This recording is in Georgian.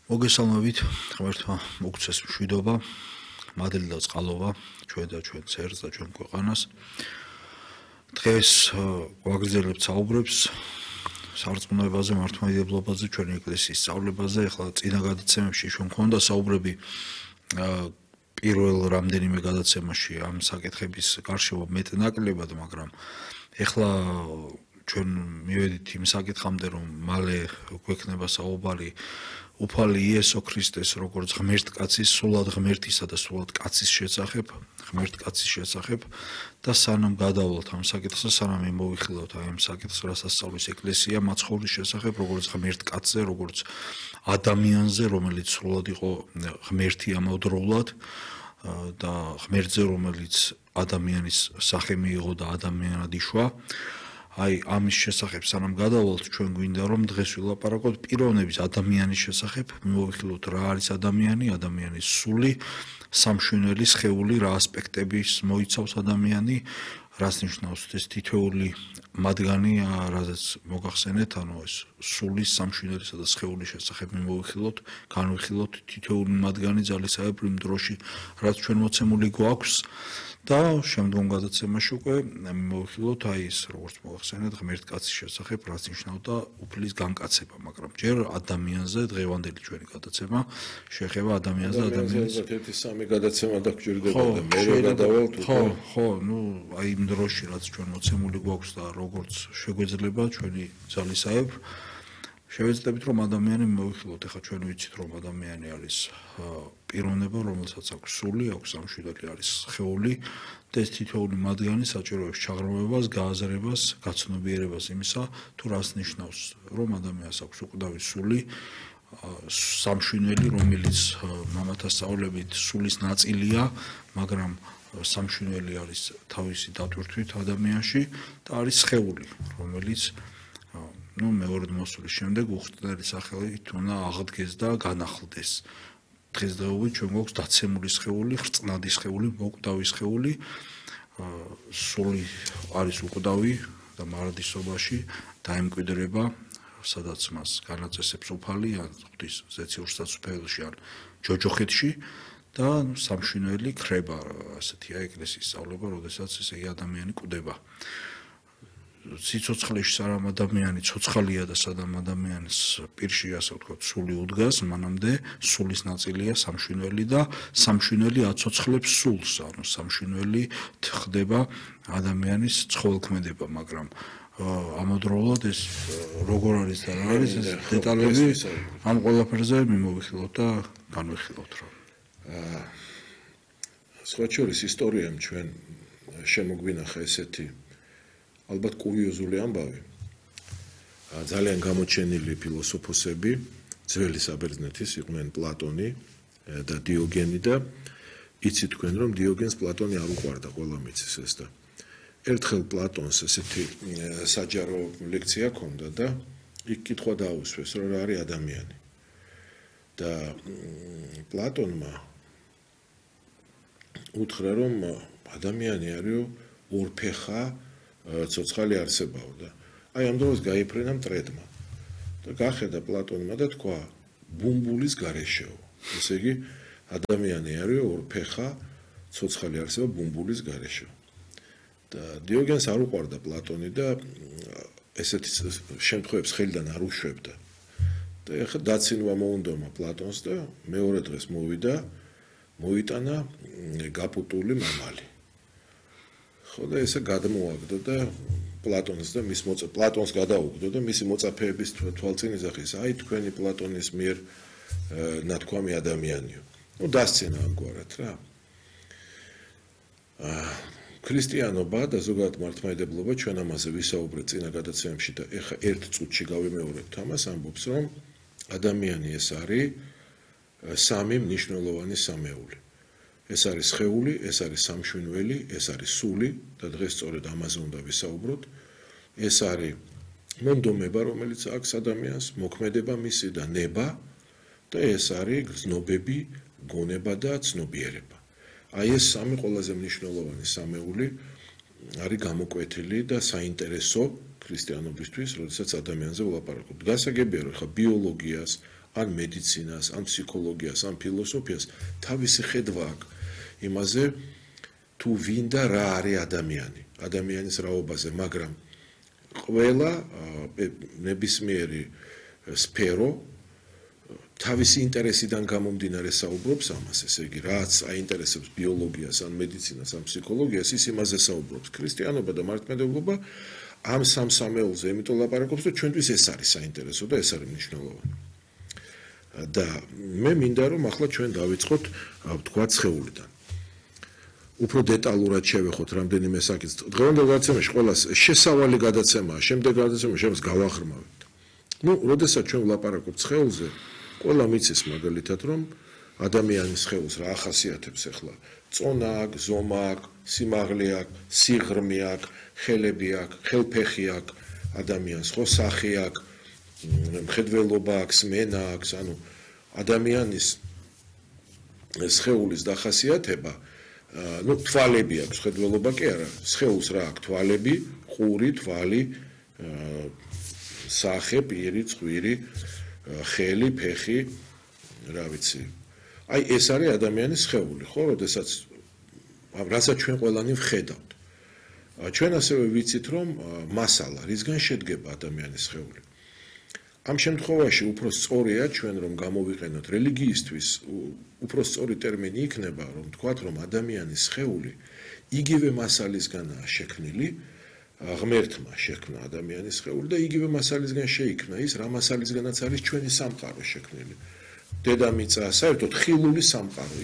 მოგესალმებით, ღმერთმა მოგცეს მშვიდობა, მადლი და წყალობა ჩვენ და ჩვენ ცერს და ჩვენ ქვეყანას. დღეს ვაგრძელებთ საუბრებს სარწმუნოებაზე, მართლმადიდებლობაზე, ჩვენი ეკლესიის სწავლებაზე. ახლა წინა გადაცემებში ჩვენ გვქონდა საუბრები პირველ რამდენიმე გადაცემაში ამ საკითხების გარშემო მეტნაკლებად, მაგრამ ახლა ჩვენ მივედით იმ საკითხამდე, რომ მალე გვექნება საუბარი უფალი იესო ქრისტეს როგორც ღმერთკაცის, სულად ღმერთისა და სულად კაცის შესახებ, ღმერთკაცის შესახებ და სანამ გადავლოთ ამ საკითხზე, სანამ მოვიხილოთ აი ამ საკითხს, რასაც სწავლის ეკლესია მაცხოვრის შესახებ, როგორც ღმერთკაცზე, როგორც ადამიანზე, რომელიც სულად იყო ღმერთი ამავდროულად და ღმერთზე, რომელიც ადამიანის სახე მიიღო და ადამიანად იშვა. აი ამის შესახებ სანამ გადავალთ ჩვენ გვინდა რომ დღეს ვილაპარაკოთ პიროვნების ადამიანის შესახებ, მივიხილოთ რა არის ადამიანი, ადამიანის სული, სამშვენელი სხეული, რა ასპექტების მოიცავს ადამიანი, რას ნიშნავს ეს თითოეული მათგანი, რაზეც მოგახსენეთ, ანუ ეს სულის, სამშვენელისა და სხეულის შესახებ მივიხილოთ, განვიხილოთ თითოეული მათგანი ძალისაებრ იმ დროში, რაც ჩვენ მოცემული გვაქვს. და შემდგომ გადაცემაში უკვე მოვიხილოთ აი ეს როგორც მოახსენეთ ღმერთკაცის შესახებ, რაც ნიშნავდა უფლის განკაცება, მაგრამ ჯერ ადამიანზე დღევანდელი ჩვენი გადაცემა შეეხება ადამიანზე და ადამიანის ერთი სამი გადაცემა დაგჭირდება და მე გადავალთ უკვე ხო, ნუ აი იმ დროში რაც ჩვენ მოცემული გვაქვს და როგორც შეგვეძლება ჩვენი ძალისაებრ შევეცდებით რომ ადამიანი მოვიხილოთ, ახლა ჩვენ ვიცით რომ ადამიანი არის პიროვნება, რომელსაც აქვს სული, აქვს სამშვიდობი, არის სხეული და ეს თითოეული მათგანი საჭიროებს ჩაღრმავებას, გააზრებას, გაცნობიერებას იმისა, თუ რას ნიშნავს, რომ ადამიანს აქვს უკვდავი სული, სამშვიდობი, რომელიც მამათა სწავლებით სულის ნაწილია, მაგრამ სამშვიდობი არის თავისი დატვირთვით ადამიანში და არის სხეული, რომელიც მეორე მოსulis შემდეგ უხსნადი სახელით უნდა აღდგეს და განახლდეს. დღესდღეობით ჩვენ გვაქვს დაცემული სხეული, ხრწნადი სხეული, მოკვდავი სხეული, სული არის უკვდავი და მარადისობაში დაემკვიდრება, სადაც მას განაწესებს უფალი, ან ღვთის ზეციურ საცუფეელში, ან ჯოჯოხეთში და სამშვენელი ქრება, ასეთია ეკლესიის სწავლება, როდესაც ესე იგი ადამიანი კვდება. სიცოცხლეში სანამ ადამიანი ცოცხალია და სანამ ადამიანის პირში ასე ვთქვათ სული უდგას, მანამდე სულის ნაწილია სამშვენელი და სამშვენელი აცოცხლებს სულს, ანუ სამშვენელი ხდება ადამიანის ცხოველქმედება, მაგრამ ამავდროულად ეს როგორ არის და რა არის ეს დეტალები ამ ყველაფერზე მიმოვიხილოთ და განვიხილოთ რა. სხვა შორის ისტორიამ ჩვენ შემოგვინახა ესეთი ალბათ კურიოზული ამბავი. ძალიან გამოჩენილი ფილოსოფოსები, ძველი საბერძნეთის იყვნენ პლატონი და დიოგენი და იცით თქვენ რომ დიოგენს პლატონი არ უყვარდა, ყველა მიცის ეს და ერთხელ პლატონს ესეთი საჯარო ლექცია ჰქონდა და იქ კითხვა დაუსვეს, რომ რა არის ადამიანი. და პლატონმა უთხრა რომ ადამიანი არის ორფეხა ცოცხალი არსებაო და აი ამ დროს გაიფრენა მტრედმა და გახედა პლატონმა და თქვა ბუმბულის გარეშეო. ესე იგი ადამიანი არის ორფეხა ცოცხალი არსება ბუმბულის გარეშეო. და დიოგენს არ უყვარდა პლატონი და ესეთი შემთხვევებს ხელიდან არ უშვებდა. და ეხლა დაცინვა მოუნდომა პლატონს და მეორე დღეს მოვიდა, მოიტანა გაპუტული მამალი. ხო და ესე გადმოაგდო და პლატონს და მის პლატონს გადაუგდო და მისი მოწაფეების თვალწინ იზახის, აი თქვენი პლატონის მიერ ნათქვამი ადამიანიო. ნუ დასცენა ამგვარად რა. ქრისტიანობა და ზოგადად მართლმადიდებლობა ჩვენ ამაზე ვისაუბრეთ წინა გადაცემებში და ეხა ერთ წუთში გავიმეორებთ ამას, ამბობს რომ ადამიანი ეს არის სამი მნიშვნელოვანი სამეული. ეს არის სხეული, ეს არის სამშვენელი, ეს არის სული და დღეს სწორედ ამაზე უნდა ვისაუბროთ. ეს არის მონდომება, რომელიც აქვს ადამიანს, მოქმედება მისი და ნება და ეს არის გრძნობები, გონება და ცნობიერება. აი ეს სამი ყველაზე მნიშვნელოვანი სამეული არის გამოკვეთილი და საინტერესო ქრისტიანობისთვის, როდესაც ადამიანზე ვლაპარაკობთ. გასაგებია, რომ ხა ბიოლოგიას, ან მედიცინას, ან ფსიქოლოგიას, ან ფილოსოფიას თავისი ხედვა აქვს იმაზე, თუ ვინ და რა არის ადამიანი, ადამიანის რაობაზე, მაგრამ ყველა ნებისმიერი სფერო თავისი ინტერესიდან გამომდინარე საუბრობს ამას, ესე იგი, რაც აინტერესებს ბიოლოგიას, ან მედიცინას, ან ფსიქოლოგიას, ის იმაზე საუბრობს. ქრისტიანობა და მართლმადიდებლობა ამ სამსამეულზე იმიტომ ლაპარაკობს, რომ ჩვენთვის ეს არის საინტერესო და ეს არის მნიშვნელოვანი. და მე მინდა რომ ახლა ჩვენ დავიწყოთ, ვთქვათ, სხეულიდან. უფრო დეტალურად შევეხოთ რამდენიმე საკითხს. დღევანდელ გადაცემაში ყველას შესავალი გადაცემაა, შემდეგ გადაცემაში შემოს გავახრმავებთ. როდესაც ჩვენ ვლაპარაკობთ სხეულზე, ყველა მიცის მაგალითად რომ ადამიანის სხეულს რა ახასიათებს ახლა? წონა აქვს, ზომა აქვს, სიმაღლე აქვს, სიღრმე აქვს, ხელები აქვს, ხელფეხი აქვს, ადამიანს ხო სახე აქვს, მხედველობა აქვს, სმენა აქვს, ანუ ადამიანის სხეულის დახასიათება, თვალები აქვს, მხედველობა კი არა, სხეულს რა აქვს? თვალები, ყური, თვალი, სახე, პირი, ცხვირი, ხელი, ფეხი, რა ვიცი. აი ეს არის ადამიანის სხეული, ხო, როდესაც რასაც ჩვენ ყველანი ვხედავთ. ჩვენ ასევე ვიცით, რომ მასალა, რისგან შედგება ადამიანის სხეული. ამ შემთხვევაში უფრო სწორია ჩვენ რომ გამოვიყენოთ რელიგიისთვის, უფრო სწორი ტერმინი იქნება, რომ თქვათ, რომ ადამიანის სხეული იგივე მასალისგანაა შექმნილი, ღმერთმა შექმნა ადამიანის სხეული და იგივე მასალისგან შეიქმნა ის, რა მასალისგანაც არის ჩვენი სამყარო შექმნილი. დედამიწა საერთოდ ხილული სამყარო